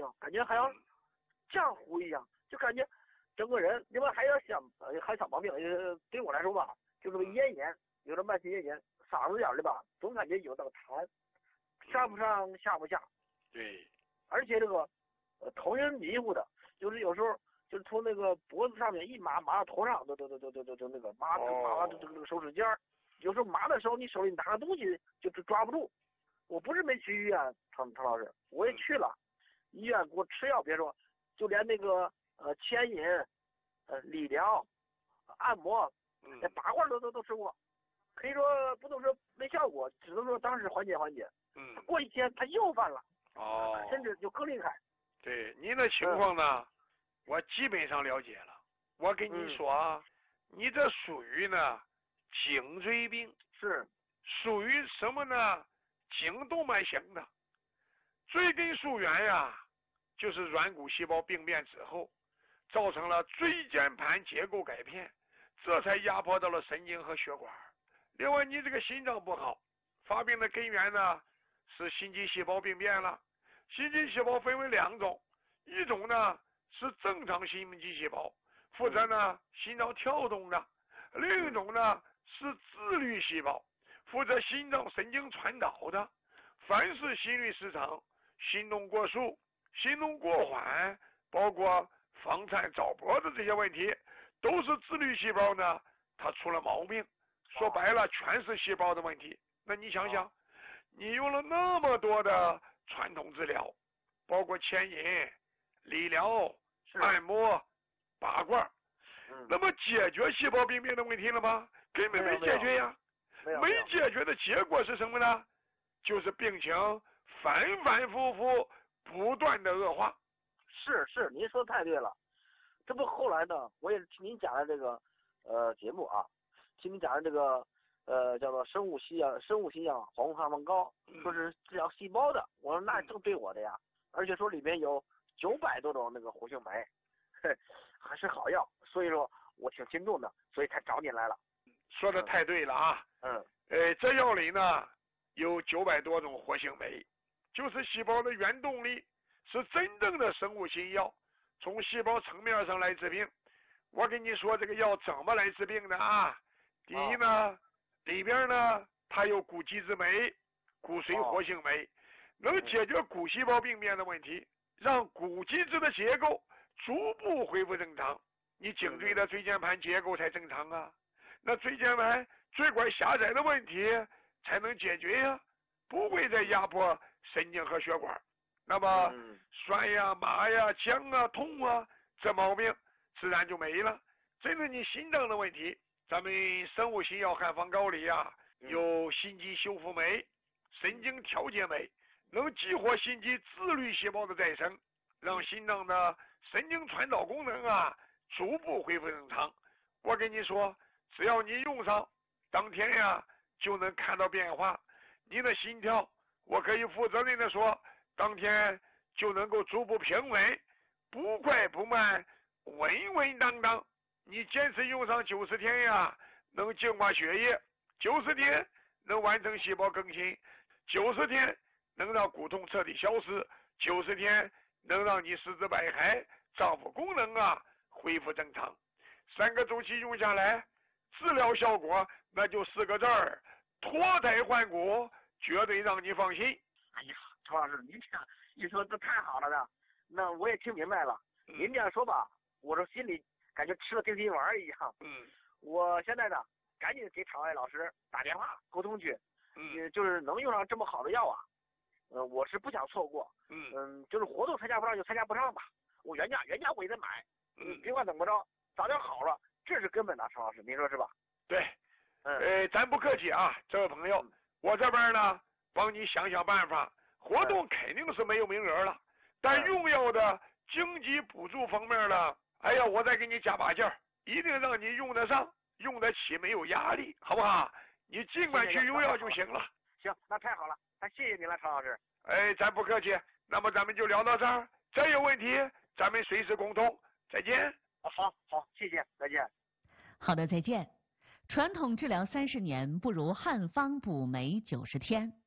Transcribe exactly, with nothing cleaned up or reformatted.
样，感觉好像浆糊一样，就感觉整个人，另外还有小呃还有小毛病，呃，对我来说吧，就这个咽炎，有点慢性咽炎，嗓子眼里吧，总感觉有那个痰，上不上下不下。 对。 而且这个呃头晕迷糊的，就是有时候就是从那个脖子上面一麻麻到头上，都都都都都都都那个麻麻麻的这个这个手指尖儿，有时候麻的时候你手里拿个东西就就抓不住。我不是没去医院，常常老师，我也去了，医院给我吃药，别说，就连那个呃牵引、呃理疗、按摩、那拔罐都都都吃过，可以说不能说没效果，只能说当时缓解缓解。 嗯。 过一天他又犯了， 哦。 甚至就更厉害。 对您的情况呢，嗯、我基本上了解了。我跟你说啊，嗯、你这属于呢颈椎病， 是属于什么呢？颈动脉型的。椎根束源呀，就是软骨细胞病变之后，造成了椎间盘结构改变，这才压迫到了神经和血管。另外，你这个心脏不好，发病的根源呢是心肌细胞病变了。心肌细胞分为两种，一种呢是正常心肌细胞，负责呢心脏跳动的；另一种呢是自律细胞，负责心脏神经传导的。凡是心律失常、心动过速、心动过缓，包括房颤、早搏的这些问题，都是自律细胞呢它出了毛病。说白了，全是细胞的问题。那你想想，你用了那么多的传统治疗，包括牵引、理疗、按摩、拔罐， 嗯、 那么解决细胞病变的问题了吗？根本没解决呀。 没, 没解决的结果是什么呢？就是病情反反复复不断的恶化。 是是，您说的太对了。这不后来呢，我也听您讲的这个呃节目啊，听您讲的这个呃叫做生物西药生物西药黄化放膏，说是治疗细胞的。我说那正对我的呀，而且说里面有九百多种那个活性酶，嘿，还是好药。所以说我挺心动的，所以才找你来了。 说的太对了啊。 嗯。 呃，这药里呢有九百多种活性酶，就是细胞的原动力，是真正的生物新药，从细胞层面上来治病。我跟你说这个药怎么来治病的啊？第一呢，哦、里边呢它有骨基质酶、骨髓活性酶，哦、能解决骨细胞病变的问题，让骨基质的结构逐步恢复正常，你颈椎的椎间盘结构才正常啊。那椎间盘椎管狭窄的问题才能解决呀，不会再压迫神经和血管。那么酸呀、麻呀、僵啊、痛啊，这毛病自然就没了。针对你心脏的问题，咱们生物新药汉方膏里呀，有心肌修复酶、神经调节酶，能激活心肌自律细胞的再生，让心脏的神经传导功能啊逐步恢复正常。我跟你说，只要你用上，当天呀就能看到变化。你的心跳，我可以负责任的说，当天就能够逐步平稳，不快不慢，稳稳当当。你坚持用上九十天呀，能净化血液；九十天能完成细胞更新；九十天能让骨痛彻底消失；九十天能让你四肢百骸、脏腑功能啊恢复正常。三个周期用下来，治疗效果那就四个字儿：脱胎换骨，绝对让你放心。 哎呀，曹老师，您这样一说，这太好了呢。那我也听明白了。嗯、您这样说吧，我这心里感觉吃了定心丸一样。 嗯。我现在呢，赶紧给场外老师打电话沟通去。 嗯。 就是能用上这么好的药啊，呃，我是不想错过。 嗯。 嗯，就是活动参加不上就参加不上吧。我原价原价我也得买。 嗯。 别管怎么着，早点好了，这是根本的，曹老师，您说是吧？ 对。 嗯。 呃，咱不客气啊，这位朋友，嗯、我这边呢帮你想想办法。活动肯定是没有名额了，嗯、但用药的经济补助方面呢，哎呀，我再给你加把劲儿，一定让你用得上、用得起，没有压力，好不好？你尽管去用药就行了。 行，那太好了，那谢谢您了，曹老师。 哎，咱不客气，那么咱们就聊到这儿，再有问题咱们随时沟通，再见。 好好，谢谢，再见。 好的，再见。传统治疗三十年，不如汉方补酶九十天。